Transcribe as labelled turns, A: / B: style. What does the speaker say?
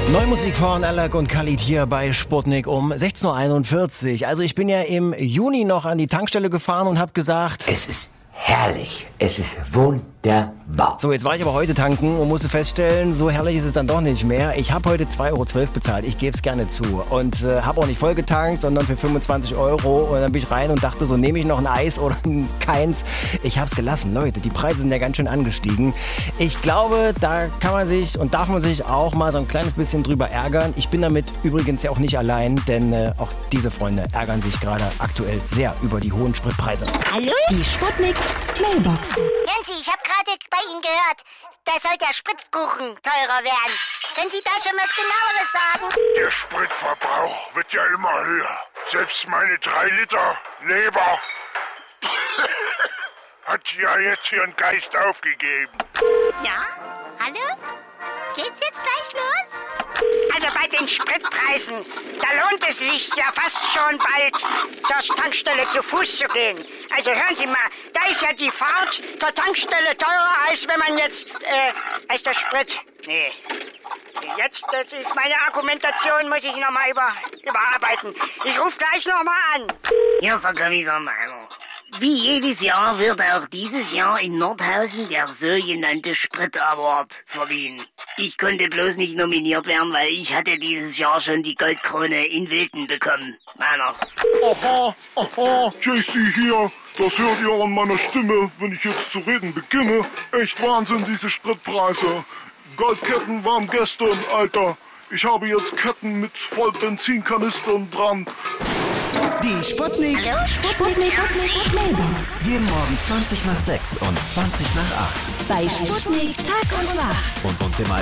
A: Neue Musik von Alok und Khalid hier bei Sputnik um 16.41 Uhr. Also ich bin ja im Juni noch an die Tankstelle gefahren und habe gesagt...
B: Es ist herrlich. Es ist wunderbar.
A: So, jetzt war ich aber heute tanken und musste feststellen, so herrlich ist es dann doch nicht mehr. Ich habe heute 2,12 € bezahlt, ich gebe es gerne zu. Und habe auch nicht voll getankt, sondern für 25 €. Und dann bin ich rein und dachte so, nehme ich noch ein Eis oder keins? Ich habe es gelassen, Leute, die Preise sind ja ganz schön angestiegen. Ich glaube, da kann man sich und darf man sich auch mal so ein kleines bisschen drüber ärgern. Ich bin damit übrigens ja auch nicht allein, denn auch diese Freunde ärgern sich gerade aktuell sehr über die hohen Spritpreise.
C: Hallo? Die Sputnik Mailbox.
D: Nancy, ich habe gerade bei Ihnen gehört, da soll der Spritzkuchen teurer werden. Können Sie da schon was Genaueres sagen?
E: Der Spritverbrauch wird ja immer höher. Selbst meine 3 Liter Leber hat ja jetzt ihren Geist aufgegeben.
D: Ja? Hallo? Geht's jetzt gleich los? Also bei den Spritpreisen, da lohnt es sich ja fast schon bald zur Tankstelle zu Fuß zu gehen. Also hören Sie mal, da ist ja die Fahrt zur Tankstelle teurer, als wenn man jetzt, als der Sprit... Nee. Jetzt, das ist meine Argumentation, muss ich nochmal überarbeiten. Ich rufe gleich nochmal an.
F: Hier ist der Kommissar Meiner. Wie jedes Jahr wird auch dieses Jahr in Nordhausen der sogenannte Sprit-Award verliehen. Ich konnte bloß nicht nominiert werden, weil ich hatte dieses Jahr schon die Goldkrone in Wilden bekommen. Meiners.
E: Aha, JC hier. Das hört ihr an meiner Stimme, wenn ich jetzt zu reden beginne. Echt Wahnsinn, diese Spritpreise. Goldketten waren gestern, Alter. Ich habe jetzt Ketten mit voll Benzinkanistern dran.
G: Die Sputnik.
C: Hallo? Sputnik Mailbox.
G: Jeden Morgen 20 nach 6 und 20 nach 8.
C: Bei Sputnik Tag und Nacht.
G: Und uns immer